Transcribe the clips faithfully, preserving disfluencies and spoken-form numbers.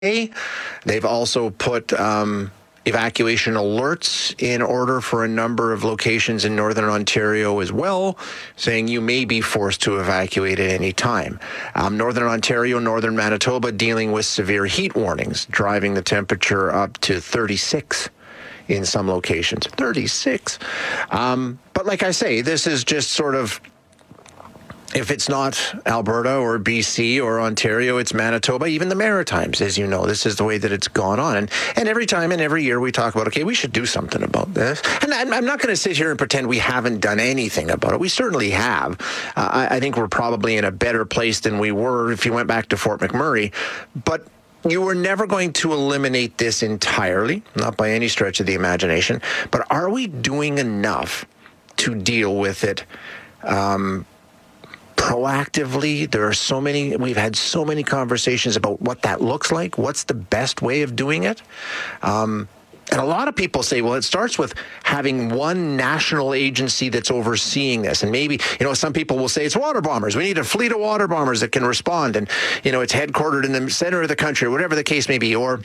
They've also put um, evacuation alerts in order for a number of locations in Northern Ontario as well, saying you may be forced to evacuate at any time. Um, Northern Ontario, Northern Manitoba dealing with severe heat warnings, driving the temperature up to thirty-six in some locations. thirty-six. Um, but like I say, this is just sort of, if it's not Alberta or B C or Ontario, it's Manitoba, even the Maritimes, as you know. This is the way that it's gone on. And and every time and every year we talk about, okay, we should do something about this. And I'm, I'm not going to sit here and pretend we haven't done anything about it. We certainly have. Uh, I, I think we're probably in a better place than we were if you went back to Fort McMurray. But you were never going to eliminate this entirely, not by any stretch of the imagination. But are we doing enough to deal with it um, proactively? There are so many, we've had so many conversations about what that looks like. What's the best way of doing it? Um, and a lot of people say, well, it starts with having one national agency that's overseeing this. And maybe, you know, some people will say it's water bombers. We need a fleet of water bombers that can respond. And, you know, it's headquartered in the center of the country, or whatever the case may be. Or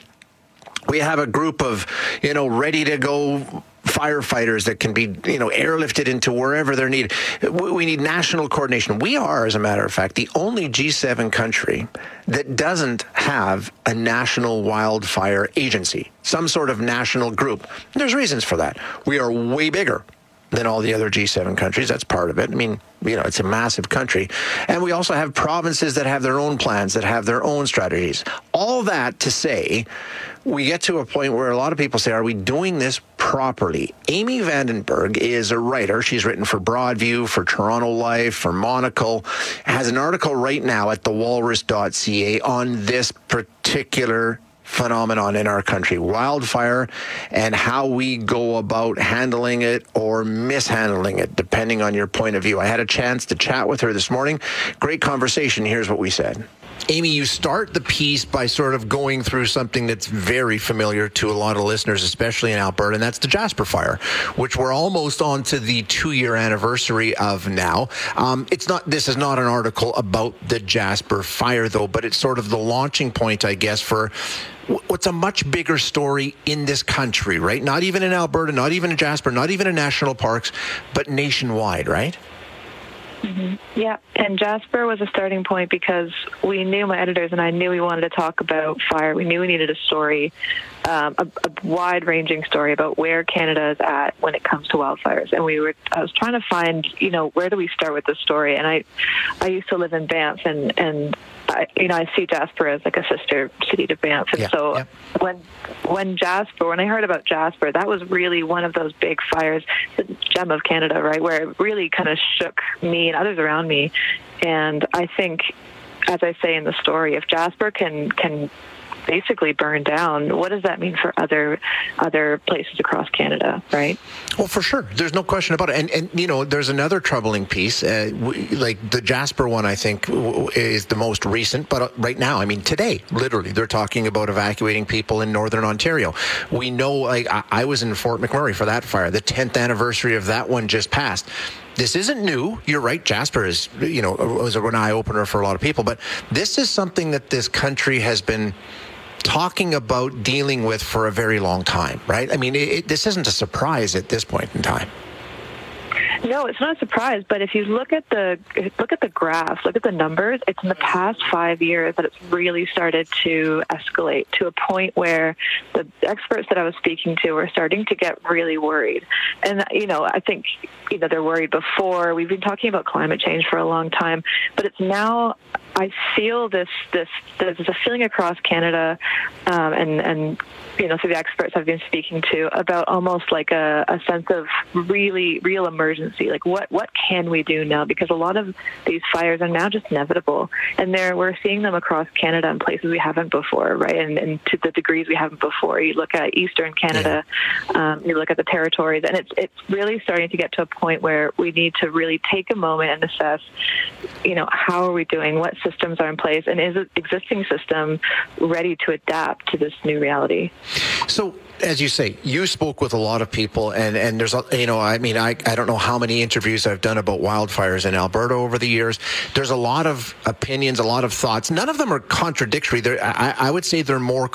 we have a group of, you know, ready to go firefighters that can be, you know, airlifted into wherever they're needed. We need national coordination. We are, as a matter of fact, the only G seven country that doesn't have a national wildfire agency, some sort of national group. There's reasons for that. We are way bigger than all the other G seven countries. That's part of it. I mean, you know, it's a massive country. And we also have provinces that have their own plans, that have their own strategies. All that to say, we get to a point where a lot of people say, are we doing this properly? Amy Vandenberg is a writer. She's written for Broadview, for Toronto Life, for Monocle, has an article right now at the walrus dot c a on this particular phenomenon in our country, wildfire, and how we go about handling it or mishandling it, depending on your point of view. I had a chance to chat with her this morning. Great conversation. Here's what we said. Amy, you start the piece by sort of going through something that's very familiar to a lot of listeners, especially in Alberta, and that's the Jasper Fire, which we're almost on to the two-year anniversary of now. Um, it's not. This is not an article about the Jasper Fire, though, but it's sort of the launching point, I guess, for what's a much bigger story in this country, right? Not even in Alberta, not even in Jasper, not even in national parks, but nationwide, right? Mm-hmm. Yeah, and Jasper was a starting point because we knew, my editors and I knew we wanted to talk about fire. We knew we needed a story, um, a, a wide-ranging story about where Canada is at when it comes to wildfires. And we were, I was trying to find, you know, where do we start with this story? And I, I used to live in Banff, and and I, you know, I see Jasper as like a sister city to Banff. And yeah, so yeah. when when Jasper, when I heard about Jasper, that was really one of those big fires, the gem of Canada, right, where it really kind of shook me and others around me. And I think, as I say in the story, if Jasper can can basically burn down, what does that mean for other other places across Canada, right? Well, for sure. There's no question about it. And, and you know, there's another troubling piece. Uh, we, like the Jasper one, I think, w- is the most recent. But uh, right now, I mean, today, literally, they're talking about evacuating people in Northern Ontario. We know, like, I, I was in Fort McMurray for that fire. The tenth anniversary of that one just passed. This isn't new. You're right. Jasper is, you know, was an eye-opener for a lot of people. But this is something that this country has been talking about dealing with for a very long time, right? I mean, it, it, this isn't a surprise at this point in time. No, it's not a surprise. But if you look at the look at the graphs, look at the numbers, it's in the past five years that it's really started to escalate to a point where the experts that I was speaking to were starting to get really worried. And, you know, I think, you know, they're worried before. We've been talking about climate change for a long time, but it's now, I feel this, this, there's a feeling across Canada um, and, and, you know, through the experts I've been speaking to about almost like a, a sense of really real emergency. Like what, what can we do now? Because a lot of these fires are now just inevitable, and there we're seeing them across Canada in places we haven't before, right? And, and to the degrees we haven't before. You look at Eastern Canada, yeah. um, you look at the territories, and it's it's really starting to get to a point where we need to really take a moment and assess, you know, how are we doing? What systems are in place, and is the existing system ready to adapt to this new reality? So, as you say, you spoke with a lot of people, and, and there's, a, you know, I mean, I, I don't know how many interviews I've done about wildfires in Alberta over the years. There's a lot of opinions, a lot of thoughts. None of them are contradictory. They're, I, I would say they're more